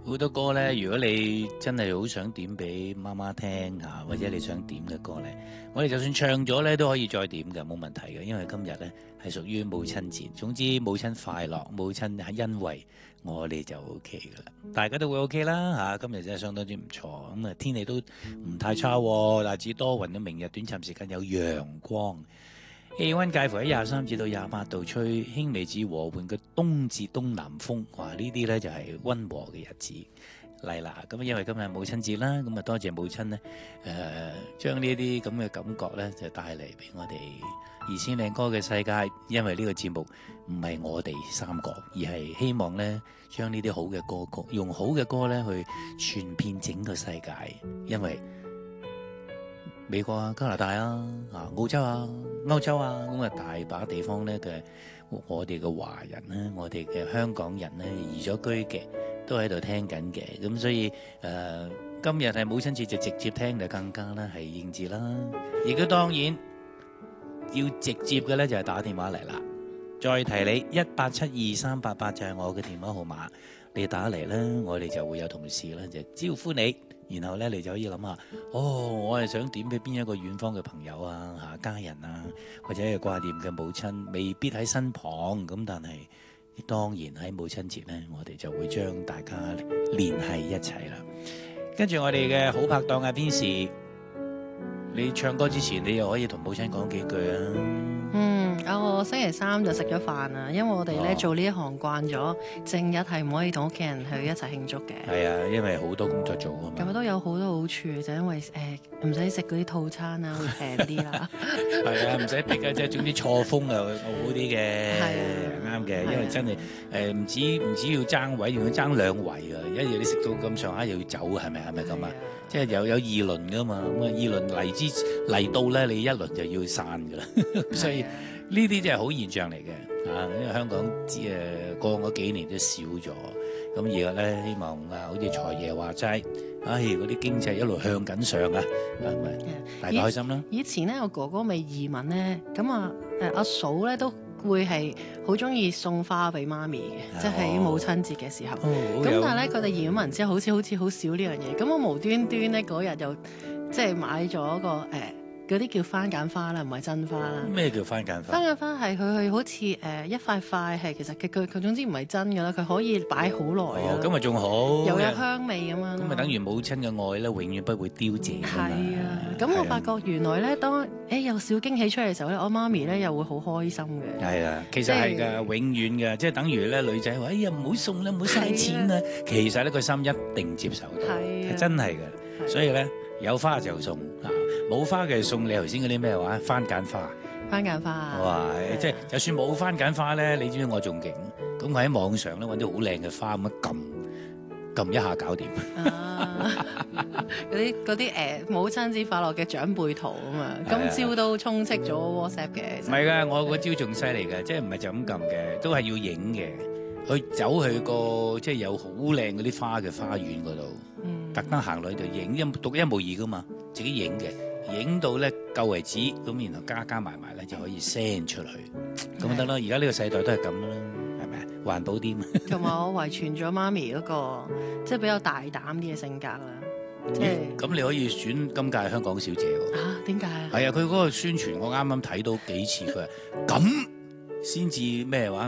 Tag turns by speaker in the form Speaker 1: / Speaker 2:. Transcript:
Speaker 1: 好多歌咧，如果你真係好想點俾媽媽聽嚇，或者你想點嘅歌咧，我哋就算唱咗咧都可以再點嘅，冇問題嘅。因為今日咧係屬於母親節，總之母親快樂，母親係欣慰，我哋就 O K 噶啦，大家都會 O K 啦嚇。今日真係相當之唔錯，咁啊天氣都唔太差喎，大致多雲，到明日短暫時間有陽光。氣溫介乎喺23至到28度，吹輕微至和緩嘅東至東南風。哇！呢啲呢就係溫和嘅日子嚟啦。咁因為今日母親節啦，咁啊多謝母親呢，將呢啲咁嘅感覺呢就帶嚟俾我哋2000靚歌嘅世界。因為呢個節目唔係我哋三個，而係希望呢將呢啲好嘅歌曲，用好嘅歌呢去傳遍整個世界。因為美國啊、加拿大啊、澳洲啊、歐洲啊，咁啊大把地方咧嘅，我哋嘅華人咧，我哋嘅香港人咧移咗居嘅，都喺度聽緊嘅。咁所以今日係母親節，就直接聽就更加啦，係應節啦。亦都當然要直接嘅咧，就係打電話嚟啦。再提你1872388就係我嘅電話號碼，你打嚟咧，我哋就會有同事咧就招呼你。然後咧，你就可以諗下，我係想點俾邊一個遠方嘅朋友啊、家人啊，或者係掛念嘅母親，未必喺身旁咁，但係當然喺母親節呢，我哋就會將大家聯繫一齊啦。跟住我哋嘅好拍檔邊時，你唱歌之前，你又可以同母親講幾句啊。
Speaker 2: 我星期三就食咗飯啊，因為我哋咧做呢一行慣咗，正日係唔可以同屋企人去一齊慶祝嘅。
Speaker 1: 係啊，因為好多工作做啊嘛。
Speaker 2: 咁都有好多好處，就因為唔使食嗰啲套餐啊，會平啲啦。係
Speaker 1: 啊，唔使逼啊，即係總之錯峰又好啲嘅。係啱嘅，因為真係唔止要爭位，仲要爭兩圍啊！一嘢你食到咁上下又要走，係咪咁啊？即係有二輪噶嘛，咁啊二輪嚟到咧，你一輪就要散噶啦，所以呢啲真係好現象嚟嘅。因為香港過嗰幾年都少咗，咁而家咧希望好似財爺話齋，嗰啲經濟一路向緊上啊，係咪？大家開心啦！
Speaker 2: 以前咧，我哥哥未移民咧，咁阿嫂咧都會係好中意送花俾媽咪嘅，即係喺母親節嘅時候。咁但係咧，佢哋移民之後好似好少呢樣嘢。咁我無端端咧嗰日又即係買咗個嗰啲叫番梘花啦，唔係真花啦。
Speaker 1: 咩叫番梘花？
Speaker 2: 番梘花係佢好似一塊係其實佢總之唔係真㗎啦，佢可以擺好耐㗎。
Speaker 1: 咁咪仲好，
Speaker 2: 又有香味咁樣。
Speaker 1: 咁咪等於母親嘅愛咧，永遠不會凋謝。
Speaker 2: 係啊，咁我發覺原來咧，當有小驚喜出嚟嘅時候咧，我媽咪咧又會好開心嘅。
Speaker 1: 係啊，其實係㗎，永遠嘅，即係等於咧女仔話：哎呀，唔好送啦，唔好嘥錢啊！其實咧個心一定接受到，係真係嘅。所以咧有花就送。冇花嘅送你頭先嗰啲咩話？番梘花，
Speaker 2: 番梘花啊！
Speaker 1: 哇，即係就算冇番梘花咧，你知唔知我仲勁？咁我喺網上咧揾啲好靚嘅花咁樣撳一下搞掂。
Speaker 2: 嗰啲母親節快樂嘅長輩圖啊嘛，今朝都充斥咗 WhatsApp 嘅。
Speaker 1: 唔係㗎，我嗰招仲犀利嘅，即係唔係就咁撳嘅，都係要影嘅。走去個即係有好靚嗰啲花嘅花園嗰度，特登行落去度影，獨一無二㗎嘛，自己影嘅。影到咧夠為止，咁然後加埋咧就可以 send 出去，咁得啦。而家呢個世代都係咁啦，係咪啊？環保啲嘛。同埋
Speaker 2: 我遺傳咗媽咪嗰個即係比較大膽啲嘅性格啦。
Speaker 1: 咁你可以選今屆香港小姐喎。
Speaker 2: 點解啊？
Speaker 1: 係啊，佢嗰個宣傳我啱啱睇到幾次，佢話咁先至咩話？